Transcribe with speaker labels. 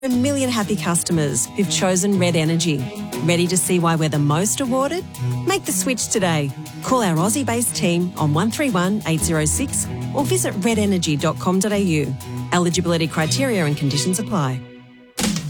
Speaker 1: A million happy customers who've chosen Red Energy. Ready to see why we're the most awarded? Make the switch today. Call our Aussie-based team on 131 806 or visit redenergy.com.au. Eligibility criteria and conditions apply.